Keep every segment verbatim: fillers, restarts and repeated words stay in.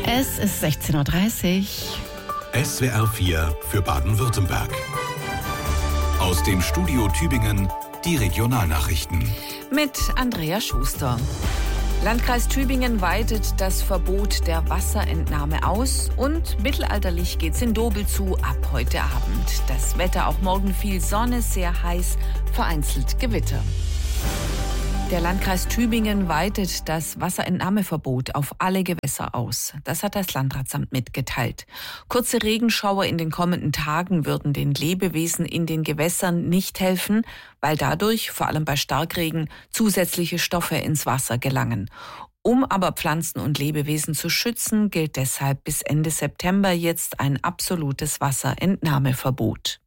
Es ist sechzehn Uhr dreißig. S W R vier für Baden-Württemberg. Aus dem Studio Tübingen die Regionalnachrichten. Mit Andrea Schuster. Landkreis Tübingen weitet das Verbot der Wasserentnahme aus und mittelalterlich geht's in Dobel zu ab heute Abend. Das Wetter auch morgen viel Sonne, sehr heiß, vereinzelt Gewitter. Der Landkreis Tübingen weitet das Wasserentnahmeverbot auf alle Gewässer aus. Das hat das Landratsamt mitgeteilt. Kurze Regenschauer in den kommenden Tagen würden den Lebewesen in den Gewässern nicht helfen, weil dadurch, vor allem bei Starkregen, zusätzliche Stoffe ins Wasser gelangen. Um aber Pflanzen und Lebewesen zu schützen, gilt deshalb bis Ende September jetzt ein absolutes Wasserentnahmeverbot.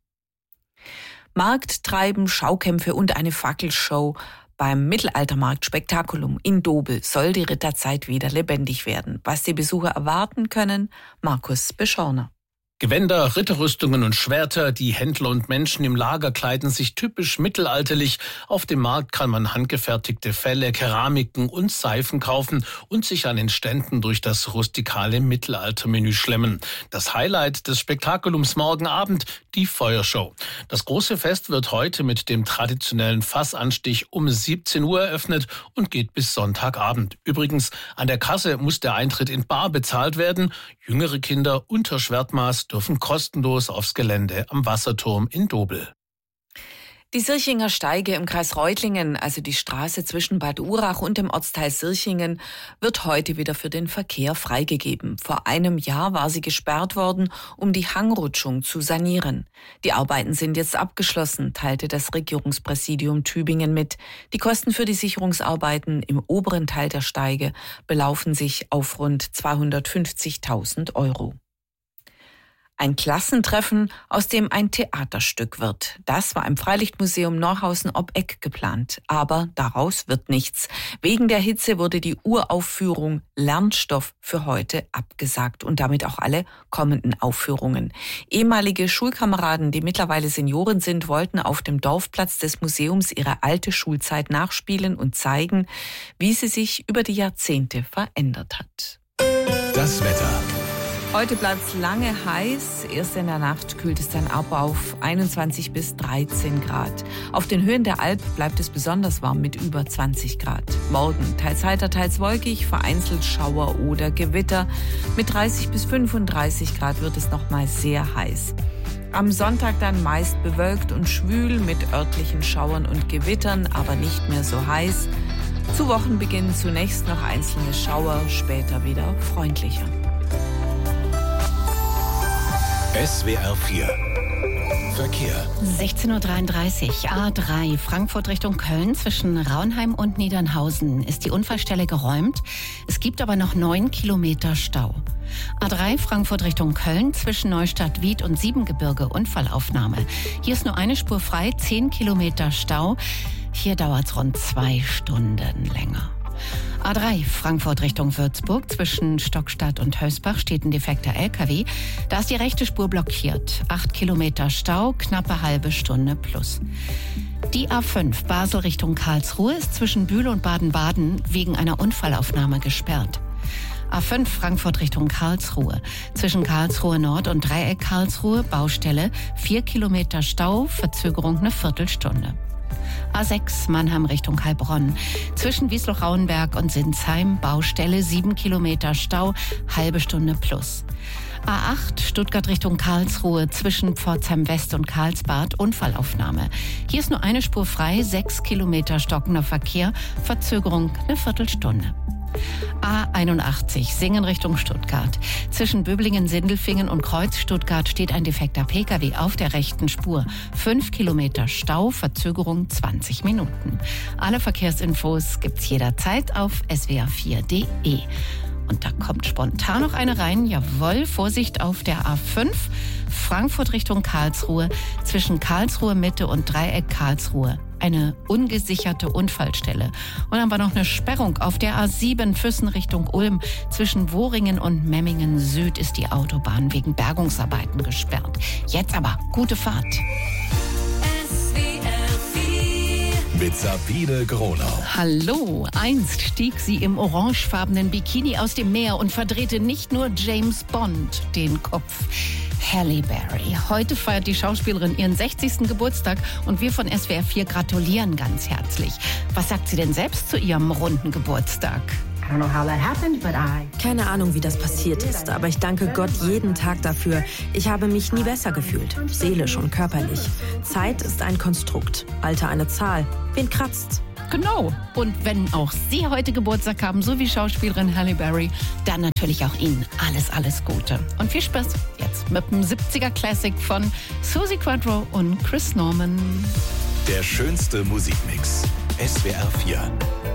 Markttreiben, Schaukämpfe und eine Fackelshow beim Mittelaltermarkt Spektakulum in Dobel soll die Ritterzeit wieder lebendig werden. Was die Besucher erwarten können, Markus Beschorner. Gewänder, Ritterrüstungen und Schwerter, die Händler und Menschen im Lager kleiden sich typisch mittelalterlich. Auf dem Markt kann man handgefertigte Felle, Keramiken und Seifen kaufen und sich an den Ständen durch das rustikale Mittelaltermenü schlemmen. Das Highlight des Spektakulums morgen Abend, die Feuershow. Das große Fest wird heute mit dem traditionellen Fassanstich um siebzehn Uhr eröffnet und geht bis Sonntagabend. Übrigens, an der Kasse muss der Eintritt in bar bezahlt werden. Jüngere Kinder unter Schwertmaß dürfen kostenlos aufs Gelände am Wasserturm in Dobel. Die Sirchinger Steige im Kreis Reutlingen, also die Straße zwischen Bad Urach und dem Ortsteil Sirchingen, wird heute wieder für den Verkehr freigegeben. Vor einem Jahr war sie gesperrt worden, um die Hangrutschung zu sanieren. Die Arbeiten sind jetzt abgeschlossen, teilte das Regierungspräsidium Tübingen mit. Die Kosten für die Sicherungsarbeiten im oberen Teil der Steige belaufen sich auf rund zweihundertfünfzigtausend Euro. Ein Klassentreffen, aus dem ein Theaterstück wird. Das war im Freilichtmuseum Norhausen ob Eck geplant. Aber daraus wird nichts. Wegen der Hitze wurde die Uraufführung Lernstoff für heute abgesagt und damit auch alle kommenden Aufführungen. Ehemalige Schulkameraden, die mittlerweile Senioren sind, wollten auf dem Dorfplatz des Museums ihre alte Schulzeit nachspielen und zeigen, wie sie sich über die Jahrzehnte verändert hat. Das Wetter. Heute bleibt es lange heiß. Erst in der Nacht kühlt es dann ab auf einundzwanzig bis dreizehn Grad. Auf den Höhen der Alp bleibt es besonders warm mit über zwanzig Grad. Morgen teils heiter, teils wolkig, vereinzelt Schauer oder Gewitter. Mit dreißig bis fünfunddreißig Grad wird es nochmal sehr heiß. Am Sonntag dann meist bewölkt und schwül mit örtlichen Schauern und Gewittern, aber nicht mehr so heiß. Zu Wochenbeginn zunächst noch einzelne Schauer, später wieder freundlicher. S W R vier Verkehr. sechzehn Uhr dreiunddreißig, A drei, Frankfurt Richtung Köln. Zwischen Raunheim und Niedernhausen ist die Unfallstelle geräumt. Es gibt aber noch neun Kilometer Stau. A drei, Frankfurt Richtung Köln. Zwischen Neustadt Wied und Siebengebirge Unfallaufnahme. Hier ist nur eine Spur frei, zehn Kilometer Stau. Hier dauert es rund zwei Stunden länger. A drei, Frankfurt Richtung Würzburg. Zwischen Stockstadt und Hösbach steht ein defekter L K W. Da ist die rechte Spur blockiert. Acht Kilometer Stau, knappe halbe Stunde plus. Die A fünf, Basel Richtung Karlsruhe, ist zwischen Bühl und Baden-Baden wegen einer Unfallaufnahme gesperrt. A fünf, Frankfurt Richtung Karlsruhe. Zwischen Karlsruhe Nord und Dreieck Karlsruhe, Baustelle, vier Kilometer Stau, Verzögerung eine Viertelstunde. A sechs, Mannheim Richtung Heilbronn. Zwischen Wiesloch-Rauenberg und Sinsheim, Baustelle, sieben Kilometer Stau, halbe Stunde plus. A acht, Stuttgart Richtung Karlsruhe. Zwischen Pforzheim West und Karlsbad, Unfallaufnahme. Hier ist nur eine Spur frei, sechs Kilometer stockender Verkehr, Verzögerung eine Viertelstunde. A einundachtzig, Singen Richtung Stuttgart. Zwischen Böblingen-Sindelfingen und Kreuz Stuttgart steht ein defekter P K W auf der rechten Spur. Fünf Kilometer Stau, Verzögerung zwanzig Minuten. Alle Verkehrsinfos gibt's jederzeit auf s w r vier punkt d e. Und da kommt spontan noch eine rein. Jawohl, Vorsicht auf der A fünf, Frankfurt Richtung Karlsruhe. Zwischen Karlsruhe Mitte und Dreieck Karlsruhe. Eine ungesicherte Unfallstelle. Und dann war noch eine Sperrung auf der A sieben, Füssen Richtung Ulm. Zwischen Wohringen und Memmingen Süd ist die Autobahn wegen Bergungsarbeiten gesperrt. Jetzt aber gute Fahrt. mit Sabine Gronau. Hallo, einst stieg sie im orangefarbenen Bikini aus dem Meer und verdrehte nicht nur James Bond den Kopf. Halle Berry. Heute feiert die Schauspielerin ihren sechzigsten Geburtstag und wir von S W R vier gratulieren ganz herzlich. Was sagt sie denn selbst zu ihrem runden Geburtstag? Keine Ahnung, wie das passiert ist, aber ich danke Gott jeden Tag dafür. Ich habe mich nie besser gefühlt, seelisch und körperlich. Zeit ist ein Konstrukt, Alter eine Zahl. Wen kratzt's? Genau. Und wenn auch Sie heute Geburtstag haben, so wie Schauspielerin Halle Berry, dann natürlich auch Ihnen alles, alles Gute. Und viel Spaß jetzt mit dem siebziger Classic von Suzi Quatro und Chris Norman. Der schönste Musikmix. S W R vier.